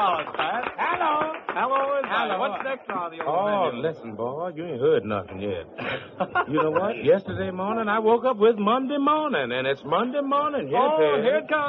dollars, Pat. Hello. Hello, is Hello. What's next on the old Oh, menu? listen, boy, you ain't heard nothing yet. You know what? Yesterday morning, I woke up with Monday morning, and it's Monday morning. Here it is. Here it comes.